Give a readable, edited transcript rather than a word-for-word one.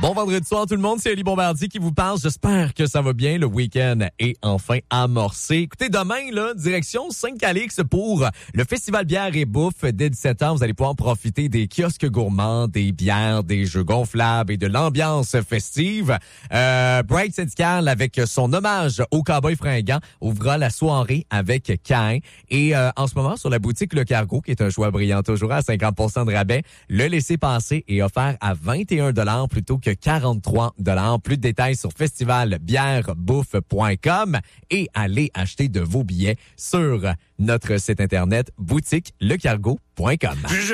Bon vendredi soir tout le monde, c'est Ali Bombardier qui vous parle. J'espère que ça va bien. Le week-end est enfin amorcé. Écoutez, demain, là, direction Saint-Calix pour le Festival Bière et Bouffe. Dès 17h, vous allez pouvoir profiter des kiosques gourmands, des bières, des jeux gonflables et de l'ambiance festive. Bright Syndical, avec son hommage au cowboy fringant, ouvrira la soirée avec Cain. Et en ce moment, sur la boutique Le Cargo, qui est un choix brillant toujours à 50% de rabais, le laissez-passer est offert à 21 $ plutôt que 43 $. Plus de détails sur festivalbièrebouffe.com et allez acheter de vos billets sur notre site internet boutiquelecargo.com.